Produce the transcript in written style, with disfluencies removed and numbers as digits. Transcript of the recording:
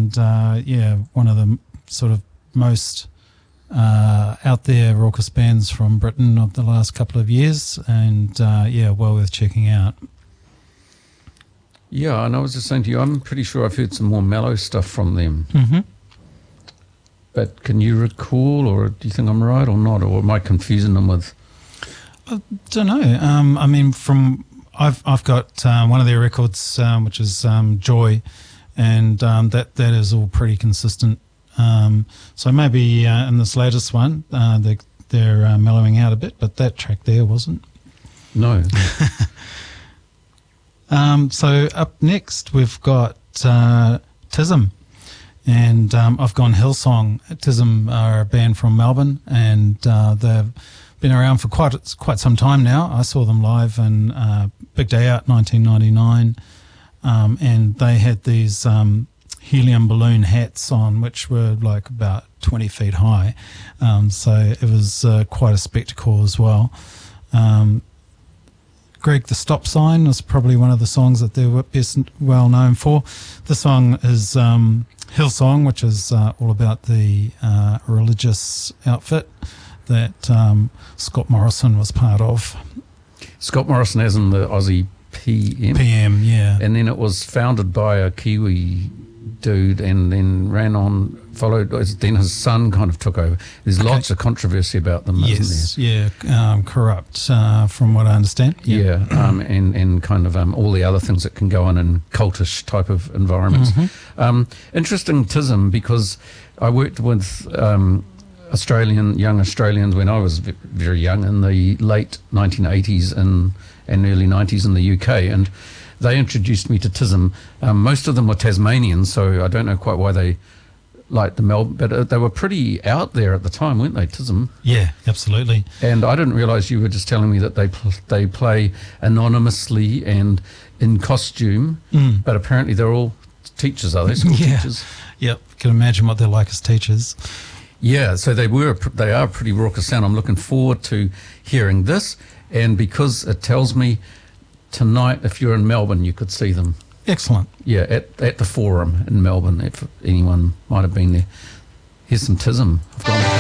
and one of the sort of most out there raucous bands from Britain of the last couple of years, and well worth checking out. Yeah, and I was just saying to you, I'm pretty sure I've heard some more mellow stuff from them. Mm-hmm. But can you recall, or do you think I'm right or not, or am I confusing them with? I don't know. I mean, I've got one of their records, which is Joy, and that is all pretty consistent. So maybe in this latest one, they're mellowing out a bit, but that track there wasn't. No. So up next we've got Tism, and I've gone Hillsong. Tism are a band from Melbourne, and they've been around for quite some time now. I saw them live in Big Day Out 1999, and they had these helium balloon hats on, which were like about 20 feet high. So it was quite a spectacle as well. Greg the Stop Sign was probably one of the songs that they were best well known for. The song is Hillsong, which is all about the religious outfit that Scott Morrison was part of. Scott Morrison as in the Aussie PM? PM, yeah. And then it was founded by a Kiwi dude and then followed, then his son kind of took over. There's lots of controversy about them, isn't there? Yeah, corrupt, from what I understand. Yeah, and kind of all the other things that can go on in cultish type of environments. Mm-hmm. Interesting Tism, because I worked with young Australians when I was very young in the late 1980s and early 90s in the UK, and they introduced me to Tism. Most of them were Tasmanians, so I don't know quite why they liked the Melbourne, but they were pretty out there at the time, weren't they, Tism? Yeah, absolutely. And I didn't realise you were just telling me that they play anonymously and in costume, but apparently they're all teachers, are they? School teachers? Yep, can imagine what they're like as teachers. Yeah, so they are a pretty raucous sound. I'm looking forward to hearing this, and because it tells me tonight, if you're in Melbourne, you could see them. Excellent. Yeah, at the Forum in Melbourne, if anyone might have been there. Here's some Tism. I've gone